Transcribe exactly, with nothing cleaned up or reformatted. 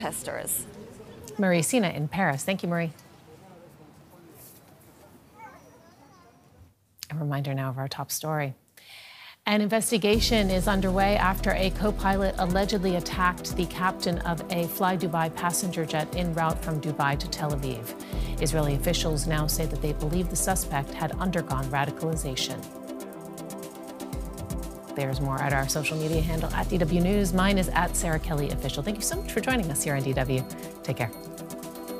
protesters. Marie Sina in Paris. Thank you, Marie. A reminder now of our top story. An investigation is underway after a co-pilot allegedly attacked the captain of a Fly Dubai passenger jet en route from Dubai to Tel Aviv. Israeli officials now say that they believe the suspect had undergone radicalization. There's more at our social media handle at D W News. Mine is at Sarah Kelly Official. Thank you so much for joining us here on D W. Take care.